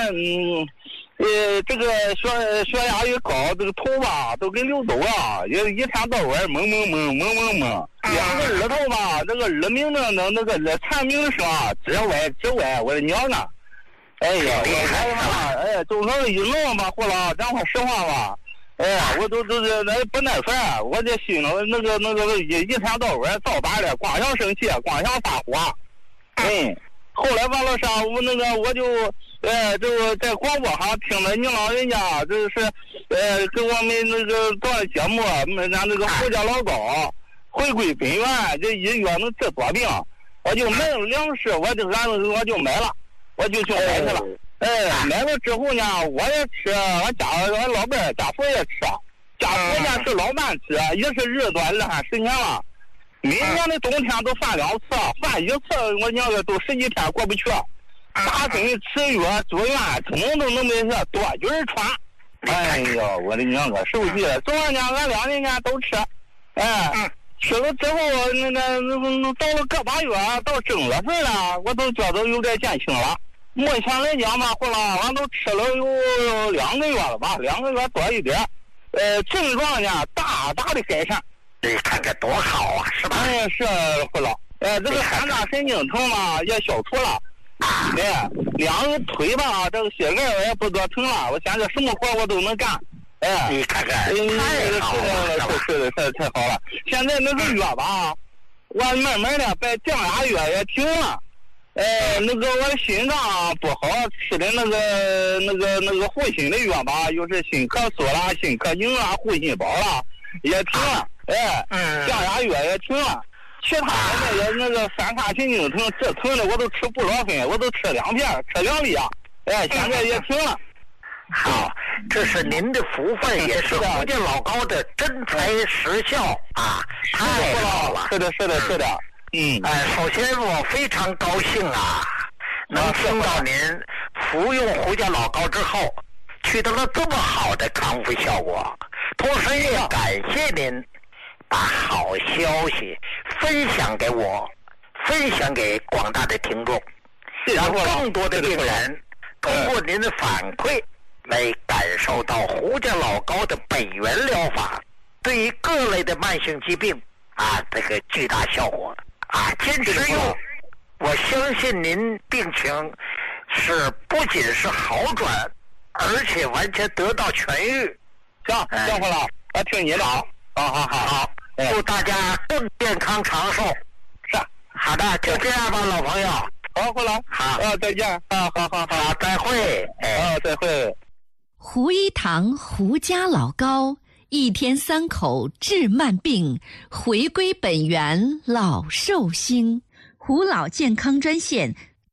这个血压一高，这个头吧都跟溜走了，一天到晚蒙，两个耳朵吧，这个耳鸣的那个蝉鸣声啊，直歪，我的娘啊！哎呀，我就说一弄吧，或者讲话实话吧，我都是那不耐烦，我这心里那个一天到晚造反的，光想生气，光想发火，后来完了啥，我就这个在广播上听了你老人家就是给我们那个做的节目，咱这个胡家老高回归本源，这一药能治多病，我就买了粮食，我就买了，我就去买去了。买了之后呢，我也吃，我老伴家父也吃，家父呢是老伴吃，也是日多20-30年了。每年的冬天都犯2次，犯1次我娘的都10几天过不去。打针吃药住院，通通都能没事，多菌传。哎呀，我的娘个，受气了！昨天俺2人家都吃，吃了之后到了个把月，到正月份了，我都觉得有点减轻了。目前来讲吧，后来俺都吃了有2个月了吧，2个月多一点。症状呢大大的改善。 你看看多好啊，是吧？ 是回了。这个三大神经疼嘛也消除了。2个腿吧，这个膝盖也不多疼了。我现在什么活我都能干。 你看看，太好了， 是的，太好了。现在那个药吧，我慢慢的把降压药也停了。我心脏不好，吃的那个护心的药吧，又是心咳素啦、心咳宁啦、护心宝啦，也停了。降压药也停了。其他的那个三叉神经疼这疼的我都吃布洛芬，我都吃2片，吃2粒啊。现在也停了。 好，这是您的福分，也是福建老高的真材实效啊！太好了， 是的。 首先我非常高兴啊，能听到您服用胡家老高之后取得了这么好的康复效果，同时也感谢您把好消息分享给我，分享给广大的听众，让更多的病人通过您的反馈来感受到胡家老高的本源疗法对于各类的慢性疾病这个巨大效果坚持用，我相信您病情是不仅是好转，而且完全得到痊愈。 行，回了，我听你的。好。 祝大家更健康长寿。 是， 好的，就这样吧，老朋友。 好，回来。好，再见。 好，再会。 再会。 胡一堂胡家老高，1天3口治慢病，回归本源老寿星。胡老健康专线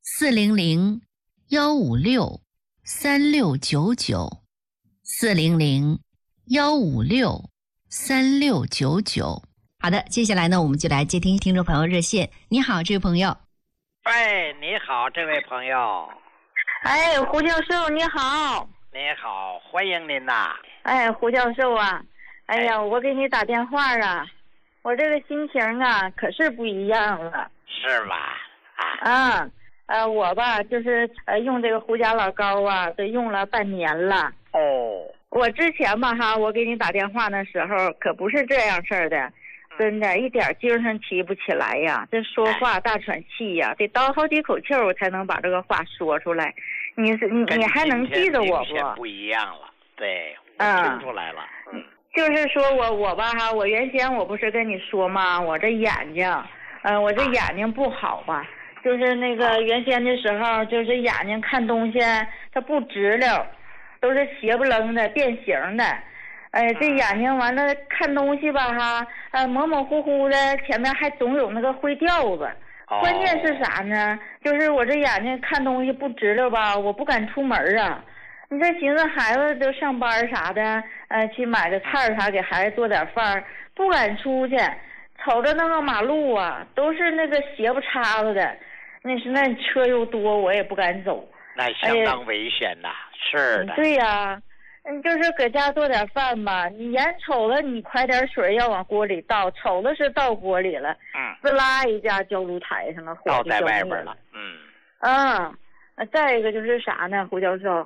400-156-3699，400-156-3699。好的，接下来呢，我们就来接听众朋友热线。你好，这位朋友。 你好，这位朋友。 胡教授你好。 你好，欢迎您呐。 胡教授啊，我给你打电话啊，我这个心情啊可是不一样了。 是吧？ 我吧就是用这个胡家老高啊，都用了半年了。我之前吧我给你打电话的时候可不是这样事儿的，真的一点精神提不起来呀，这说话大喘气呀，得倒好几口气我才能把这个话说出来。你还能记得我不？ 不一样了，对，我听出来了。 就是说我吧我原先我不是跟你说吗？我这眼睛，我这眼睛不好吧，就是那个原先的时候，就是眼睛看东西它不直溜，都是斜不楞的变形的。这眼睛完了看东西吧模模糊糊的，前面还总有那个灰调子。关键是啥呢？就是我这眼睛看东西不直溜吧，我不敢出门啊。你这寻思孩子都上班啥的，去买个菜啥给孩子做点饭，不敢出去。瞅着那个马路啊，都是那个斜不叉子的，那车又多，我也不敢走。 那相当危险呐，是的。 对呀。就是搁家做点饭吧，你眼瞅了你快点水要往锅里倒，瞅了是倒锅里了，滋啦一下浇炉台上了，火倒在外边了。 再一个就是啥呢，胡教授？